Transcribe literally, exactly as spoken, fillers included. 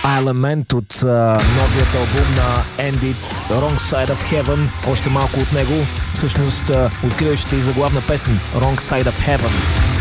елемент от а, новият албум на Endit, Wrong Side of Heaven. Още малко от него, всъщност откриващата и заглавна песен Wrong Side of Heaven.